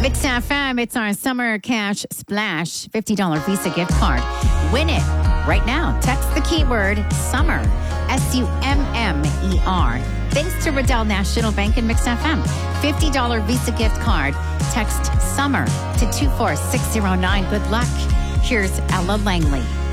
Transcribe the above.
Mix FM, it's our Summer Cash Splash $50 Visa gift card. Win it right now. Text the keyword SUMMER, SUMMER. Thanks to Riddell National Bank and Mix FM. $50 Visa gift card. Text SUMMER to 24609. Good luck. Here's Ella Langley.